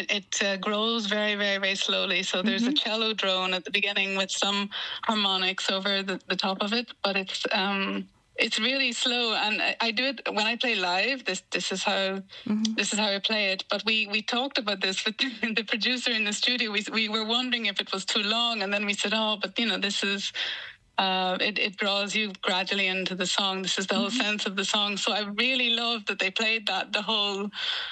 it grows very, very, very slowly. So there's a cello drone at the beginning with some harmonics over the top of it, but it's really slow, and I do it when I play live. This is how I play it. But we talked about this with the producer in the studio. We were wondering if it was too long, and then we said, but this is it draws you gradually into the song. This is the whole sense of the song. So I really love that they played that, the whole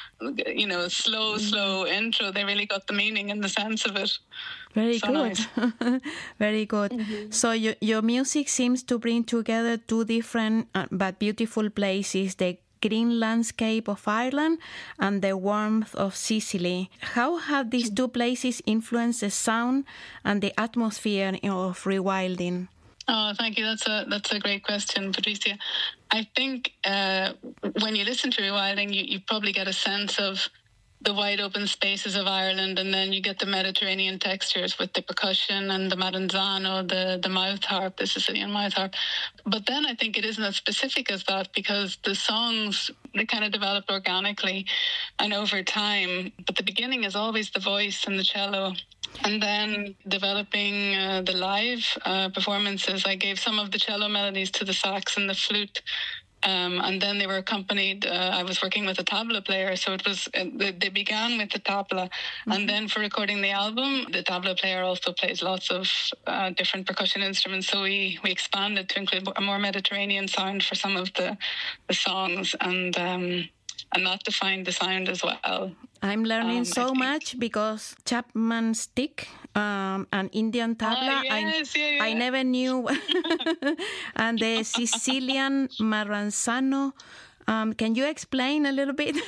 slow intro. They really got the meaning and the sense of it. Very so good. Nice. Very good. So your music seems to bring together two different but beautiful places, the green landscape of Ireland and the warmth of Sicily. How have these two places influenced the sound and the atmosphere of Rewilding? Oh, thank you. That's a great question, Patricia. I think when you listen to Rewilding, you probably get a sense of the wide open spaces of Ireland, and then you get the Mediterranean textures with the percussion and the maranzano, the mouth harp, the Sicilian mouth harp. But then I think it isn't as specific as that, because the songs, they kind of developed organically and over time. But the beginning is always the voice and the cello. And then developing the live performances, I gave some of the cello melodies to the sax and the flute. And then they were accompanied, I was working with a tabla player, so it was they began with the tabla, and then for recording the album, the tabla player also plays lots of different percussion instruments, so we expanded to include a more Mediterranean sound for some of the songs, and that defined the sound as well. I'm learning so much, because Chapman stick and Indian tabla, I never knew. And the Sicilian maranzano. Can you explain a little bit?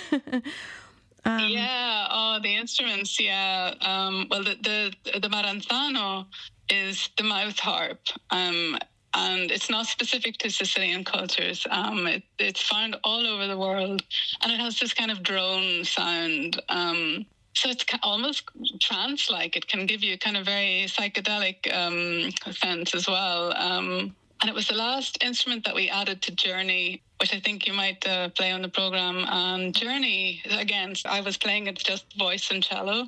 The instruments, well, the maranzano is the mouth harp. And it's not specific to Sicilian cultures. It's found all over the world, and it has this kind of drone sound. So it's almost trance-like. It can give you a kind of very psychedelic sense as well. And it was the last instrument that we added to Journey, which I think you might play on the program. And Journey, again, I was playing it just voice and cello.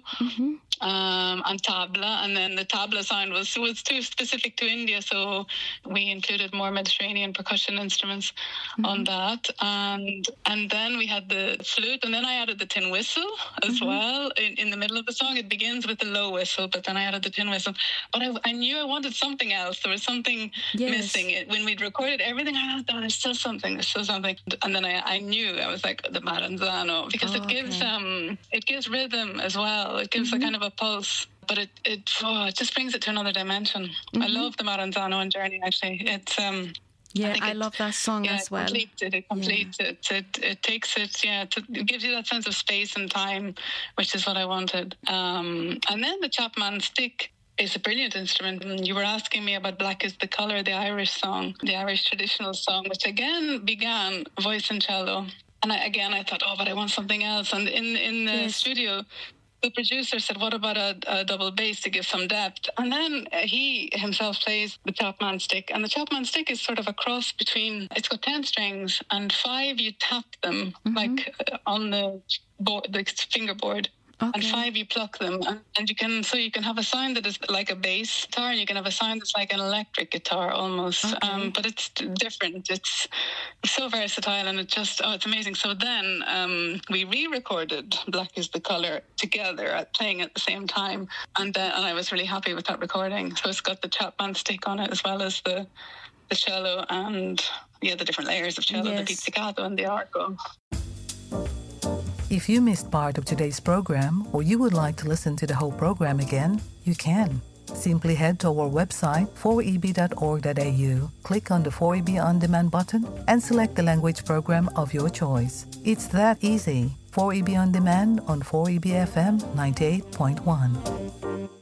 And tabla, and then the tabla sound was too specific to India, so we included more Mediterranean percussion instruments on that, and then we had the flute, and then I added the tin whistle as well in the middle of the song. It begins with the low whistle, but then I added the tin whistle. But I knew I wanted something else. There was something missing. When we'd recorded everything, I thought there's still something, and then I knew, I was like, the maranzano, because it gives rhythm as well. It gives a kind of a pulse, but it just brings it to another dimension. I love the maranzano and Journey, actually. It's I love that song as well. It completes it. It takes it, it gives you that sense of space and time, which is what I wanted. And then the Chapman stick is a brilliant instrument. And you were asking me about Black is the Colour, the Irish song, the Irish traditional song, which again began voice and cello. And I thought, but I want something else. And in the studio, the producer said, what about a double bass to give some depth? And then he himself plays the Chapman stick. And the Chapman stick is sort of a cross between, it's got 10 strings, and 5 you tap them, like on the board, the fingerboard. And 5 you pluck them, and you can have a sound that is like a bass guitar, and you can have a sound that's like an electric guitar almost. But it's different. It's so versatile, and it's amazing. So then we re-recorded Black is the Colour together, playing at the same time, and I was really happy with that recording. So it's got the Chapman stick on it, as well as the cello and the different layers of cello, the pizzicato and the arco. If you missed part of today's program, or you would like to listen to the whole program again, you can. Simply head to our website, 4eb.org.au, click on the 4EB On Demand button, and select the language program of your choice. It's that easy. 4EB On Demand on 4EB FM 98.1.